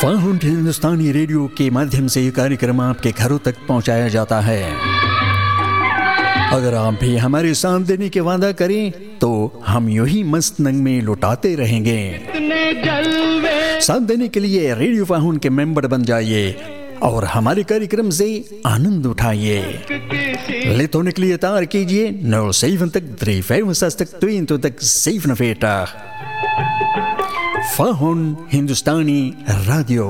Found हिंदुस्तानी radio के माध्यम से ये कार्यक्रम आपके घरों तक पहुंचाया जाता है। अगर आप भी हमारे साथ देने के वादा करें तो हम यूं ही मस्त नंग में लुटाते रहेंगे। साथ देने के लिए रेडियो फाउंड के मेंबर बन जाइए और हमारे कार्यक्रम से आनंद उठाइए। लेत होने के लिए तैयार कीजिए 07-365-22 फाउंड हिंदुस्तानी रेडियो।